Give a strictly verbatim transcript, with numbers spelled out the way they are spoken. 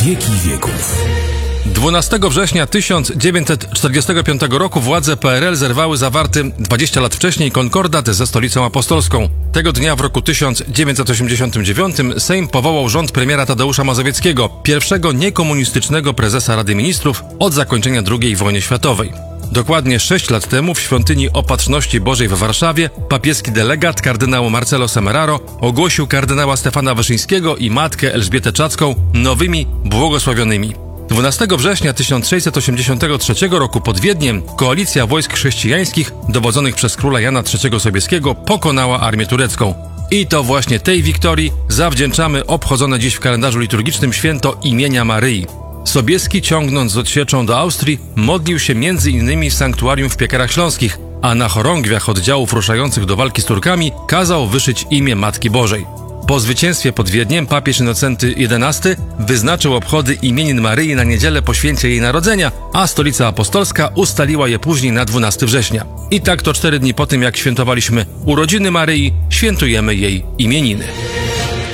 Wieki wieków. dwunastego września tysiąc dziewięćset czterdziestego piątego roku władze P R L zerwały zawarty dwadzieścia lat wcześniej konkordat ze Stolicą Apostolską. Tego dnia w roku tysiąc dziewięćset osiemdziesiątym dziewiątym Sejm powołał rząd premiera Tadeusza Mazowieckiego, pierwszego niekomunistycznego prezesa Rady Ministrów od zakończenia drugiej wojny światowej. Dokładnie sześć lat temu w Świątyni Opatrzności Bożej w Warszawie papieski delegat kardynał Marcelo Semeraro ogłosił kardynała Stefana Wyszyńskiego i matkę Elżbietę Czacką nowymi błogosławionymi. dwunastego września tysiąc sześćset osiemdziesiątego trzeciego roku pod Wiedniem koalicja wojsk chrześcijańskich dowodzonych przez króla Jana trzeciego Sobieskiego pokonała armię turecką. I to właśnie tej wiktorii zawdzięczamy obchodzone dziś w kalendarzu liturgicznym święto imienia Maryi. Sobieski, ciągnąc z odsieczą do Austrii, modlił się między innymi w sanktuarium w Piekarach Śląskich, a na chorągwiach oddziałów ruszających do walki z Turkami kazał wyszyć imię Matki Bożej. Po zwycięstwie pod Wiedniem papież Innocenty jedenasty wyznaczył obchody imienin Maryi na niedzielę po święcie jej narodzenia, a Stolica Apostolska ustaliła je później na dwunastego września. I tak to cztery dni po tym, jak świętowaliśmy urodziny Maryi, świętujemy jej imieniny.